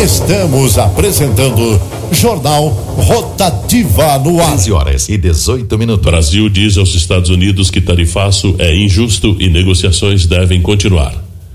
Estamos apresentando Jornal Rotativa no ar. 11h18. Brasil diz aos Estados Unidos que tarifaço é injusto e negociações devem continuar.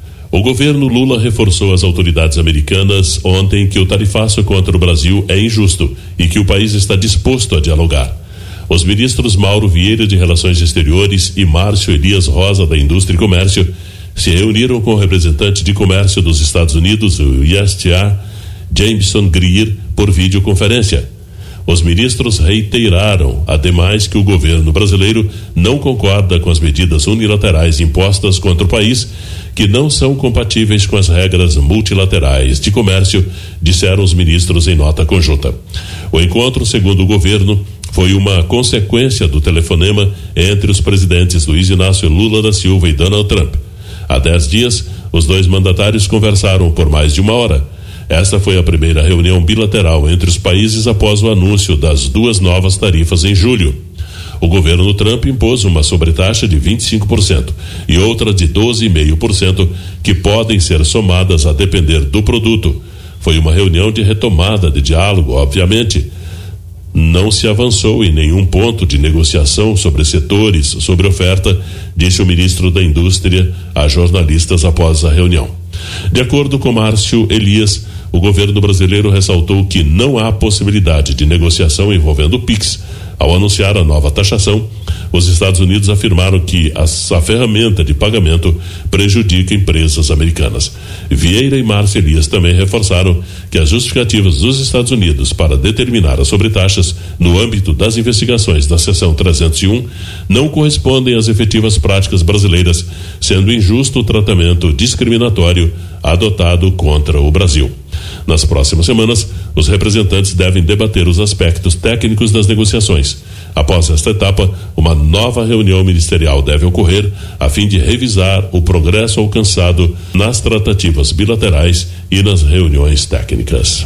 O governo Lula reforçou às autoridades americanas ontem que o tarifaço contra o Brasil é injusto e que o país está disposto a dialogar. Os ministros Mauro Vieira de Relações Exteriores e Márcio Elias Rosa da Indústria e Comércio se reuniram com o representante de comércio dos Estados Unidos, o USTR, Jameson Greer, por videoconferência. Os ministros reiteraram, ademais, que o governo brasileiro não concorda com as medidas unilaterais impostas contra o país, que não são compatíveis com as regras multilaterais de comércio, disseram os ministros em nota conjunta. O encontro, segundo o governo, foi uma consequência do telefonema entre os presidentes Luiz Inácio Lula da Silva e Donald Trump. Há 10 dias, os dois mandatários conversaram por mais de 1 hora. Esta foi a primeira reunião bilateral entre os países após o anúncio das 2 novas tarifas em julho. O governo Trump impôs uma sobretaxa de 25% e outra de 12,5% que podem ser somadas a depender do produto. Foi uma reunião de retomada de diálogo, obviamente. Não se avançou em nenhum ponto de negociação sobre setores, sobre oferta, disse o ministro da Indústria a jornalistas após a reunião. De acordo com Márcio Elias, o governo brasileiro ressaltou que não há possibilidade de negociação envolvendo o PIX. Ao anunciar a nova taxação, os Estados Unidos afirmaram que a ferramenta de pagamento prejudica empresas americanas. Vieira e Márcio Elias também reforçaram que as justificativas dos Estados Unidos para determinar as sobretaxas no âmbito das investigações da seção 301 não correspondem às efetivas práticas brasileiras, sendo injusto o tratamento discriminatório adotado contra o Brasil. Nas próximas semanas, os representantes devem debater os aspectos técnicos das negociações. Após esta etapa, uma nova reunião ministerial deve ocorrer a fim de revisar o progresso alcançado nas tratativas bilaterais e nas reuniões técnicas.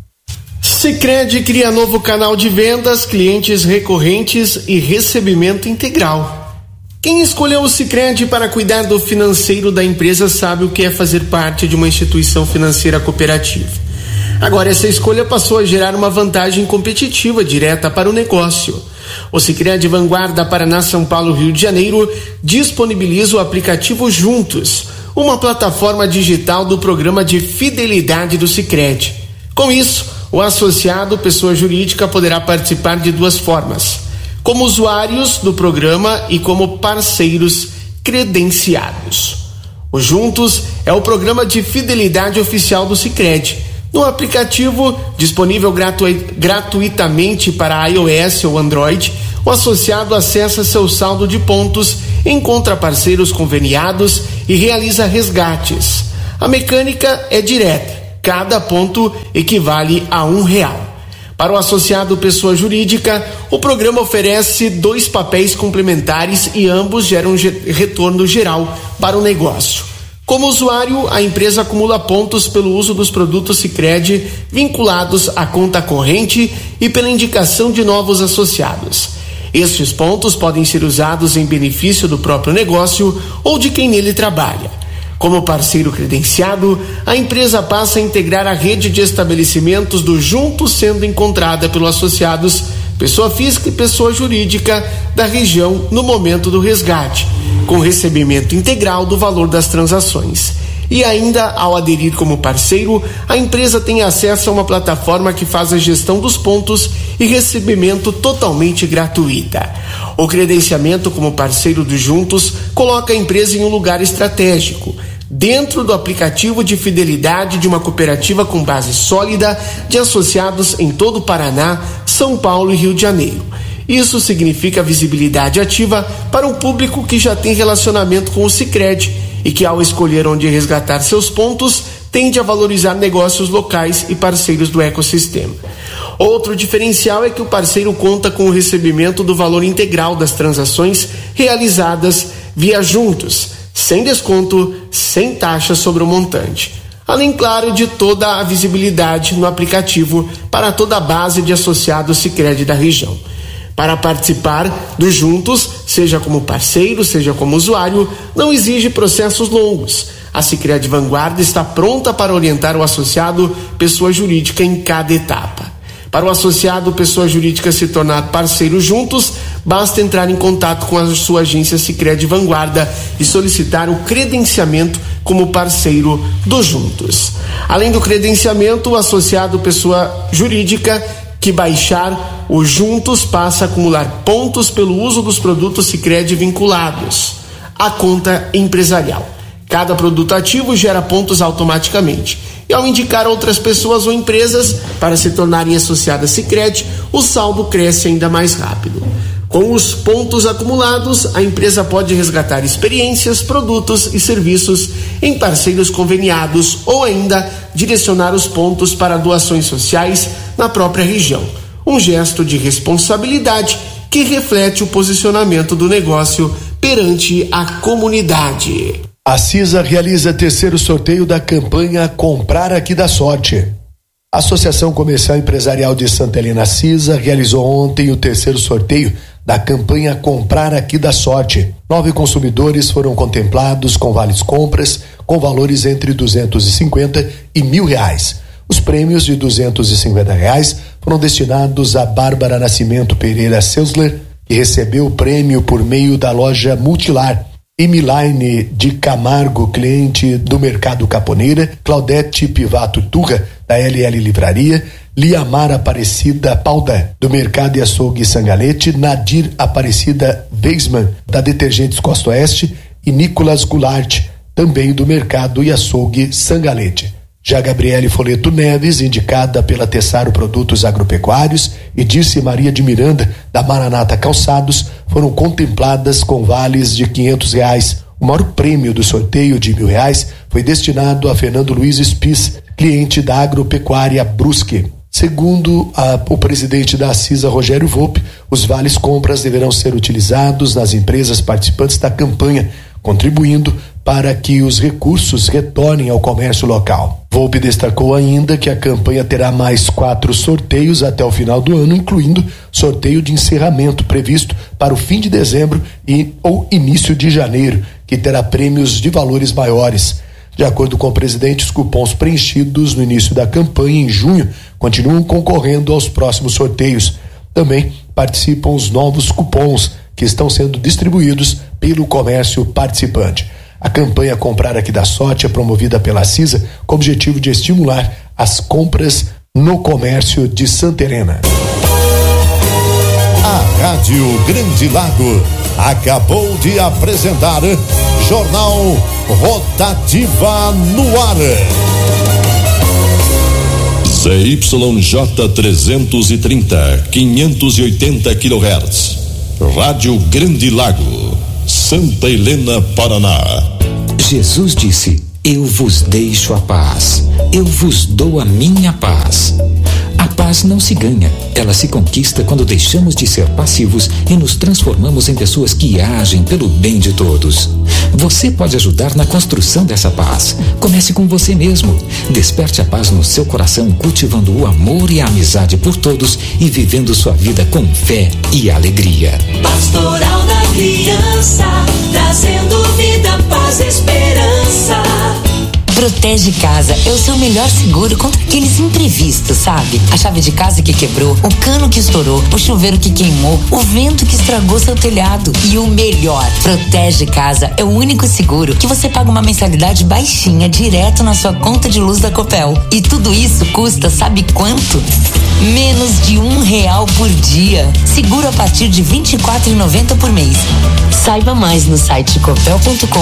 Sicredi cria novo canal de vendas, clientes recorrentes e recebimento integral. Quem escolheu o Sicredi para cuidar do financeiro da empresa sabe o que é fazer parte de uma instituição financeira cooperativa. Agora, essa escolha passou a gerar uma vantagem competitiva direta para o negócio. O Sicredi Vanguarda Paraná, São Paulo, Rio de Janeiro disponibiliza o aplicativo Juntos, uma plataforma digital do programa de fidelidade do Sicredi. Com isso, o associado, pessoa jurídica, poderá participar de 2 formas: como usuários do programa e como parceiros credenciados. O Juntos é o programa de fidelidade oficial do Sicredi. No aplicativo, disponível gratuitamente para iOS ou Android, o associado acessa seu saldo de pontos, encontra parceiros conveniados e realiza resgates. A mecânica é direta, cada ponto equivale a R$1. Para o associado pessoa jurídica, o programa oferece 2 papéis complementares e ambos geram retorno geral para o negócio. Como usuário, a empresa acumula pontos pelo uso dos produtos Sicredi vinculados à conta corrente e pela indicação de novos associados. Estes pontos podem ser usados em benefício do próprio negócio ou de quem nele trabalha. Como parceiro credenciado, a empresa passa a integrar a rede de estabelecimentos do Juntos, sendo encontrada pelos associados, pessoa física e pessoa jurídica da região no momento do resgate, com recebimento integral do valor das transações. E ainda, ao aderir como parceiro, a empresa tem acesso a uma plataforma que faz a gestão dos pontos e recebimento totalmente gratuita. O credenciamento como parceiro do Juntos coloca a empresa em um lugar estratégico, dentro do aplicativo de fidelidade de uma cooperativa com base sólida de associados em todo o Paraná, São Paulo e Rio de Janeiro. Isso significa visibilidade ativa para um público que já tem relacionamento com o Sicredi e que, ao escolher onde resgatar seus pontos, tende a valorizar negócios locais e parceiros do ecossistema. Outro diferencial é que o parceiro conta com o recebimento do valor integral das transações realizadas via Juntos, sem desconto, sem taxa sobre o montante. Além, claro, de toda a visibilidade no aplicativo para toda a base de associados Sicredi da região. Para participar do Juntos, seja como parceiro, seja como usuário, não exige processos longos. A Sicredi Vanguarda está pronta para orientar o associado pessoa jurídica em cada etapa. Para o associado pessoa jurídica se tornar parceiro juntos, basta entrar em contato com a sua agência Sicredi Vanguarda e solicitar o credenciamento como parceiro do Juntos. Além do credenciamento, o associado pessoa jurídica que baixar o Juntos passa a acumular pontos pelo uso dos produtos Sicredi vinculados à conta empresarial. Cada produto ativo gera pontos automaticamente. E ao indicar outras pessoas ou empresas para se tornarem associadas Sicredi, o saldo cresce ainda mais rápido. Com os pontos acumulados, a empresa pode resgatar experiências, produtos e serviços em parceiros conveniados ou ainda direcionar os pontos para doações sociais na própria região. Um gesto de responsabilidade que reflete o posicionamento do negócio perante a comunidade. A CISA realiza terceiro sorteio da campanha Comprar Aqui da Sorte. A Associação Comercial Empresarial de Santa Helena CISA realizou ontem o terceiro sorteio da campanha Comprar Aqui da Sorte. 9 consumidores foram contemplados com vales compras com valores entre R$250 e R$1.000. Os prêmios de R$250 foram destinados a Bárbara Nascimento Pereira Seusler, que recebeu o prêmio por meio da loja Multilar. Emiline de Camargo, cliente do Mercado Caponeira, Claudete Pivato Turra, da LL Livraria, Liamar Aparecida Palda, do Mercado e Açougue Sangalete, Nadir Aparecida Weisman, da Detergentes Costa Oeste, e Nicolas Goulart, também do Mercado e Açougue Sangalete. Já Gabriele Foleto Neves, indicada pela Tessaro Produtos Agropecuários, e Dirce Maria de Miranda, da Maranata Calçados, foram contempladas com vales de R$500. O maior prêmio do sorteio de R$1.000 foi destinado a Fernando Luiz Spies, cliente da Agropecuária Brusque. Segundo o presidente da CISA, Rogério Volpe, os vales compras deverão ser utilizados nas empresas participantes da campanha, contribuindo para que os recursos retornem ao comércio local. Volpe destacou ainda que a campanha terá mais 4 sorteios até o final do ano, incluindo sorteio de encerramento previsto para o fim de dezembro ou início de janeiro, que terá prêmios de valores maiores. De acordo com o presidente, os cupons preenchidos no início da campanha em junho continuam concorrendo aos próximos sorteios. Também participam os novos cupons que estão sendo distribuídos pelo comércio participante. A campanha Comprar Aqui da Sorte é promovida pela CISA com o objetivo de estimular as compras no comércio de Santa Helena. A Rádio Grande Lago acabou de apresentar Jornal Rotativa no ar. ZYJ 330, 580 kHz. Rádio Grande Lago, Santa Helena, Paraná. Jesus disse: eu vos deixo a paz, eu vos dou a minha paz. A paz não se ganha, ela se conquista quando deixamos de ser passivos e nos transformamos em pessoas que agem pelo bem de todos. Você pode ajudar na construção dessa paz. Comece com você mesmo. Desperte a paz no seu coração, cultivando o amor e a amizade por todos e vivendo sua vida com fé e alegria. Pastoral da Criança, trazendo vida, paz e esperança. Protege Casa é o seu melhor seguro contra aqueles imprevistos, sabe? A chave de casa que quebrou, o cano que estourou, o chuveiro que queimou, o vento que estragou seu telhado. E o melhor, Protege Casa é o único seguro que você paga uma mensalidade baixinha direto na sua conta de luz da Copel. E tudo isso custa, sabe quanto? Menos de R$1 por dia. Seguro a partir de R$24,90 por mês. Saiba mais no site copel.com.